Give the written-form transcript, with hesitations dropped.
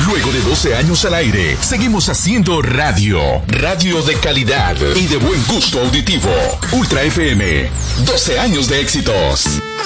Luego de 12 años al aire, seguimos haciendo radio. Radio de calidad y de buen gusto auditivo. Ultra FM, 12 años de éxitos.